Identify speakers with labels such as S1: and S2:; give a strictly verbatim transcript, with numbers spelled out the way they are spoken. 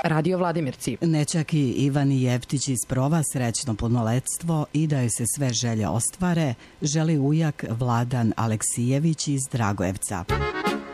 S1: Radio Vladimirci.
S2: Nečaki Ivani Jeftić iz Prova srećno punoletstvo i da joj se sve želje ostvare, želi ujak Vladan Aleksijević iz Dragojevca.